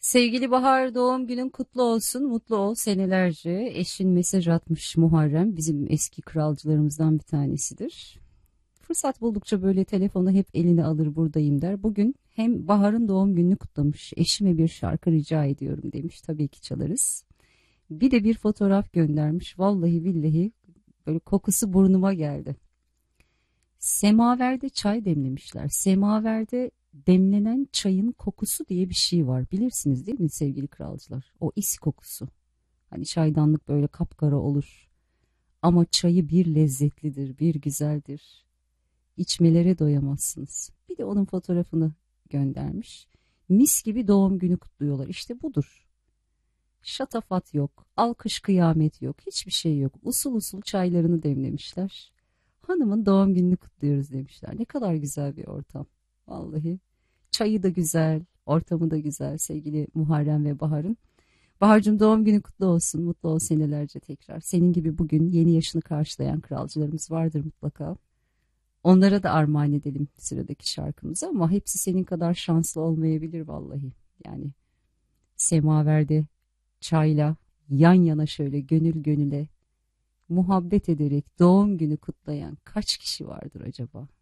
Sevgili Bahar, doğum günün kutlu olsun, mutlu ol senelerce. Eşin mesaj atmış, Muharrem bizim eski kralcılarımızdan bir tanesidir. Fırsat buldukça böyle telefonu hep eline alır, buradayım der. Bugün hem Bahar'ın doğum gününü kutlamış, eşime bir şarkı rica ediyorum demiş. Tabii ki çalarız. Bir de bir fotoğraf göndermiş. Vallahi billahi böyle kokusu burnuma geldi. Semaverde çay demlemişler. Semaverde demlenen çayın kokusu diye bir şey var. Bilirsiniz değil mi sevgili kralcılar? O is kokusu. Hani çaydanlık böyle kapkara olur. Ama çayı bir lezzetlidir, bir güzeldir. İçmelere doyamazsınız. Bir de onun fotoğrafını göndermiş. Mis gibi doğum günü kutluyorlar. İşte budur. Şatafat yok, alkış kıyamet yok, hiçbir şey yok. Usul usul çaylarını demlemişler. Hanımın doğum gününü kutluyoruz demişler. Ne kadar güzel bir ortam. Vallahi çayı da güzel, ortamı da güzel sevgili Muharrem ve Bahar'ın. Bahar'cığım doğum günü kutlu olsun, mutlu ol senelerce tekrar. Senin gibi bugün yeni yaşını karşılayan kralcılarımız vardır mutlaka. Onlara da armağan edelim sıradaki şarkımızı ama hepsi senin kadar şanslı olmayabilir vallahi. Yani semaverde çayla yan yana şöyle gönül gönüle muhabbet ederek doğum günü kutlayan kaç kişi vardır acaba?